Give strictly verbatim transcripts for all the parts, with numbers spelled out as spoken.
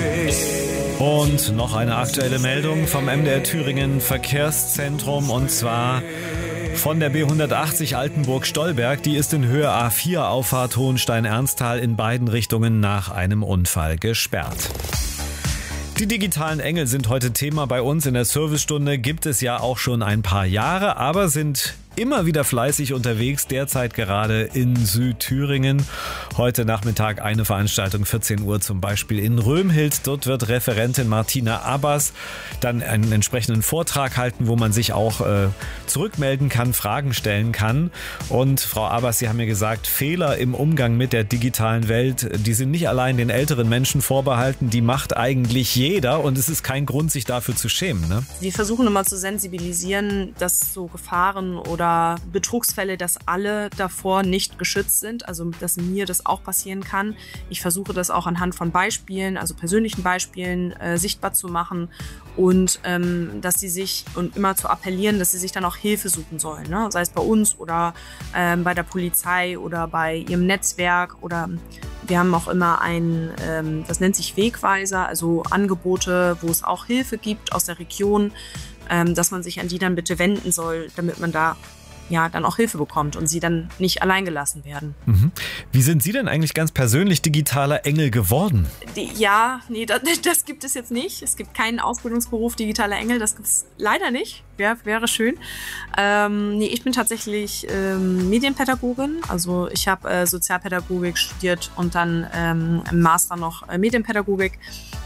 Und noch eine aktuelle Meldung vom M D R Thüringen Verkehrszentrum, und zwar von der B hundertachtzig Altenburg-Stolberg. Die ist in Höhe A vier Auffahrt Hohenstein-Ernsthal in beiden Richtungen nach einem Unfall gesperrt. Die digitalen Engel sind heute Thema bei uns in der Servicestunde. Gibt es ja auch schon ein paar Jahre, aber sind immer wieder fleißig unterwegs, derzeit gerade in Südthüringen. Heute Nachmittag eine Veranstaltung, vierzehn Uhr zum Beispiel in Römhild. Dort wird Referentin Martina Abbas dann einen entsprechenden Vortrag halten, wo man sich auch äh, zurückmelden kann, Fragen stellen kann. Und Frau Abbas, Sie haben mir gesagt, Fehler im Umgang mit der digitalen Welt, die sind nicht allein den älteren Menschen vorbehalten, die macht eigentlich jeder, und es ist kein Grund, sich dafür zu schämen, ne? Wir versuchen immer zu sensibilisieren, dass so Gefahren oder Betrugsfälle, dass alle davor nicht geschützt sind, also dass mir das auch passieren kann. Ich versuche das auch anhand von Beispielen, also persönlichen Beispielen, äh, sichtbar zu machen und ähm, dass sie sich und immer zu appellieren, dass sie sich dann auch Hilfe suchen sollen, ne? Sei es bei uns oder ähm, bei der Polizei oder bei ihrem Netzwerk, oder wir haben auch immer ein, ähm, das nennt sich Wegweiser, also Angebote, wo es auch Hilfe gibt aus der Region, ähm, dass man sich an die dann bitte wenden soll, damit man da ja dann auch Hilfe bekommt und sie dann nicht allein gelassen werden. Mhm. Wie sind Sie denn eigentlich ganz persönlich digitaler Engel geworden? Die, ja, nee, das, das gibt es jetzt nicht. Es gibt keinen Ausbildungsberuf digitaler Engel, das gibt es leider nicht. Wär, wäre schön. Ähm, nee, ich bin tatsächlich ähm, Medienpädagogin. Also ich habe äh, Sozialpädagogik studiert und dann ähm, im Master noch äh, Medienpädagogik.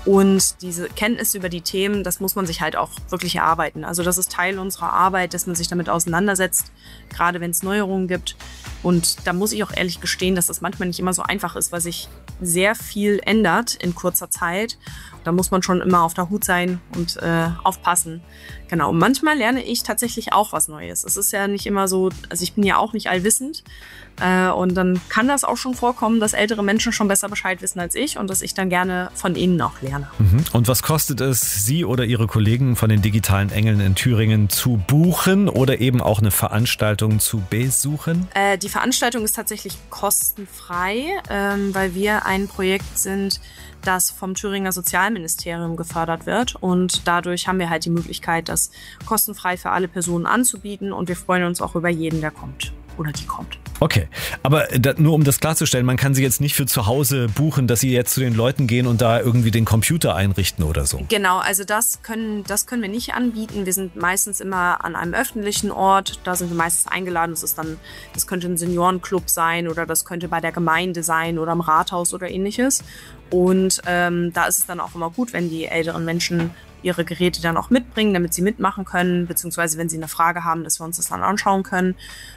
Und diese Kenntnisse über die Themen, das muss man sich halt auch wirklich erarbeiten. Also das ist Teil unserer Arbeit, dass man sich damit auseinandersetzt, gerade wenn es Neuerungen gibt. Und da muss ich auch ehrlich gestehen, dass das manchmal nicht immer so einfach ist, weil sich sehr viel ändert in kurzer Zeit. Da muss man schon immer auf der Hut sein und äh, aufpassen. Genau, und manchmal lerne ich tatsächlich auch was Neues. Es ist ja nicht immer so, also ich bin ja auch nicht allwissend. Äh, und dann kann das auch schon vorkommen, dass ältere Menschen schon besser Bescheid wissen als ich und dass ich dann gerne von ihnen auch lerne. Mhm. Und was kostet es, Sie oder Ihre Kollegen von den digitalen Engeln in Thüringen zu buchen oder eben auch eine Veranstaltung zu besuchen? Äh, die Veranstaltung ist tatsächlich kostenfrei, ähm, weil wir ein Projekt sind, das vom Thüringer Sozialministerium gefördert wird, und dadurch haben wir halt die Möglichkeit, das kostenfrei für alle Personen anzubieten, und wir freuen uns auch über jeden, der kommt oder die kommt. Okay, aber da, nur um das klarzustellen, man kann Sie jetzt nicht für zu Hause buchen, dass Sie jetzt zu den Leuten gehen und da irgendwie den Computer einrichten oder so? Genau, also das können, das können wir nicht anbieten. Wir sind meistens immer an einem öffentlichen Ort, da sind wir meistens eingeladen. Das ist dann, das könnte ein Seniorenclub sein oder das könnte bei der Gemeinde sein oder im Rathaus oder ähnliches. Und ähm, da ist es dann auch immer gut, wenn die älteren Menschen ihre Geräte dann auch mitbringen, damit sie mitmachen können, beziehungsweise wenn sie eine Frage haben, dass wir uns das dann anschauen können.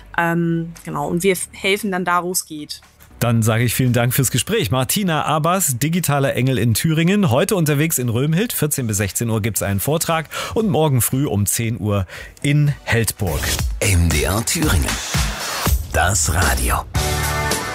Ähm, genau, und wir helfen dann da, wo es geht. Dann sage ich vielen Dank fürs Gespräch. Martina Abbas, digitaler Engel in Thüringen, heute unterwegs in Römhild. vierzehn bis sechzehn Uhr gibt es einen Vortrag und morgen früh um zehn Uhr in Heldburg. M D R Thüringen. Das Radio.